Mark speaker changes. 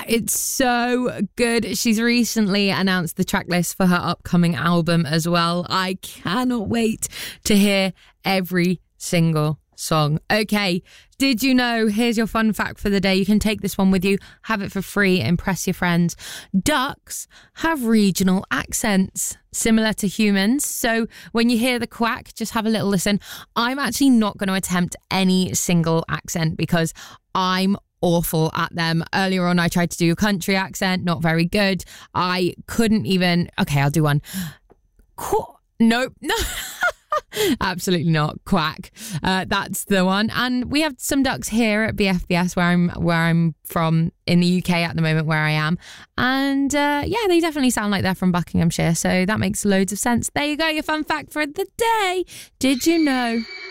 Speaker 1: It's so good. She's recently announced the track list for her upcoming album as well. I cannot wait to hear every single song. Okay, did you know? Here's your fun fact for the day. You can take this one with you, have it for free, impress your friends. Ducks have regional accents similar to humans. So when you hear the quack, just have a little listen. I'm actually not going to attempt any single accent because I'm awful at them. Earlier on, I tried to do a country accent, not very good. I couldn't even... Okay, I'll do one. Nope. No. Absolutely not. Quack. That's the one. And we have some ducks here at BFBS where I'm from in the UK at the moment, where I am. And they definitely sound like they're from Buckinghamshire. So that makes loads of sense. There you go, your fun fact for the day. Did you know?